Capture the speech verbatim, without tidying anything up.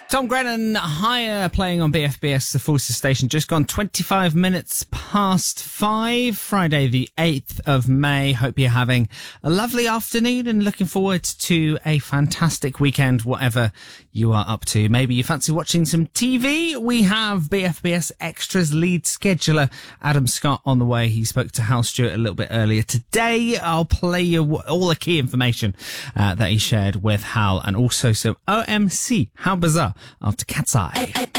Tom Grennan, Higher, playing on B F B S, the Forces Station. Just gone twenty-five minutes past five, Friday the eighth of May. Hope you're having a lovely afternoon and looking forward to a fantastic weekend, whatever you are up to. Maybe you fancy watching some T V. We have B F B S Extras lead scheduler Adam Scott on the way. He spoke to Hal Stewart a little bit earlier today. I'll play you all the key information uh, that he shared with Hal, and also some O M C. How bizarre. After Cat's Eye.